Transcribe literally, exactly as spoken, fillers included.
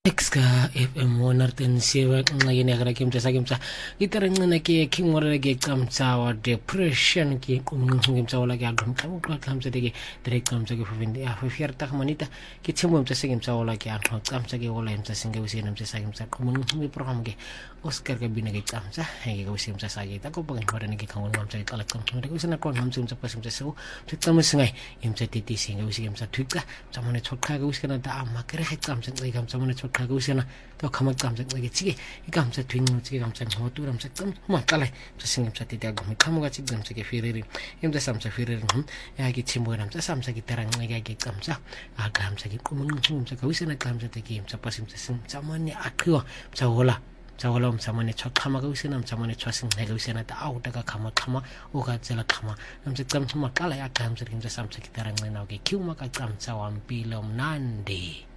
Exka F M Monarten Sewa Ngayene Kim Tasakimsa Gitaran ke King Warrior Kamsa or depression ki Kumsa like Agam comes at the direct comes of India for Fier Takmanita Kitchum to sing himself like Agam Kamsaki or I'm saying we see him to say himself common program Oscar Gabina Kamsa he goes him to say Taco and Horanic Kamsa Kalakam was in a con him to pass him to so to Thomasai him to Titi sing we see him to Twika someone at Chicago is gonna die Makere comes and like someone at Kagusina, the common comes at like he comes at twin, he comes at Hotur, I'm saying, Matale, to sing him Saturday, Kamugachi, them to get fearing him the Samsa fearing him, I get him when I'm the Samsa guitar like I get comes up. I comes at common homes, a Kagusina comes at the game, suppose him to sing someone Akua, Saola. Sawalam someone at Kamagusin, and someone trusting Negusin at the out of Kama Kama, or Godzilla Kama. I'm the Makala, I comes at him the Samsa guitar and then I'll get Kumaka comes out on Bilom Nandi.